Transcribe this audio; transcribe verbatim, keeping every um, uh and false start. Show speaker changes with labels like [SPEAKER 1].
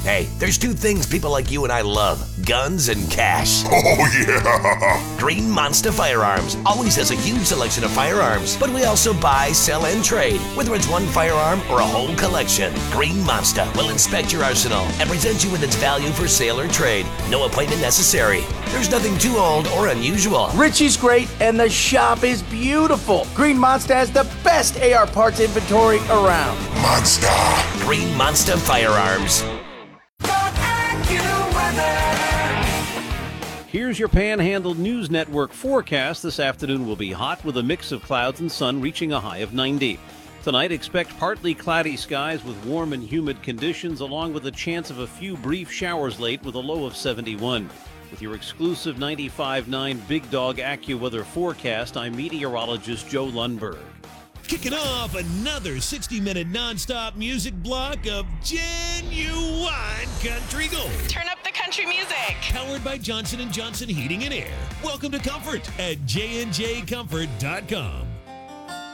[SPEAKER 1] Hey, there's two things people like you and I love, guns and cash.
[SPEAKER 2] Oh, yeah!
[SPEAKER 1] Green Monster Firearms always has a huge selection of firearms, but we also buy, sell, and trade, whether it's one firearm or a whole collection. Green Monster will inspect your arsenal and present you with its value for sale or trade. No appointment necessary. There's nothing too old or unusual.
[SPEAKER 3] Richie's great, and the shop is beautiful. Green Monster has the best A R parts inventory around.
[SPEAKER 2] Monster!
[SPEAKER 1] Green Monster Firearms.
[SPEAKER 4] Here's your Panhandle News Network forecast. This afternoon will be hot with a mix of clouds and sun reaching a high of ninety. Tonight, expect partly cloudy skies with warm and humid conditions, along with a chance of a few brief showers late with a low of seventy-one. With your exclusive ninety-five point nine Big Dog AccuWeather forecast, I'm meteorologist Joe Lundberg.
[SPEAKER 5] Kicking off another sixty-minute nonstop music block of genuine country gold.
[SPEAKER 6] Turn up the country music.
[SPEAKER 5] Powered by Johnson and Johnson Heating and Air. Welcome to Comfort at j n j comfort dot com.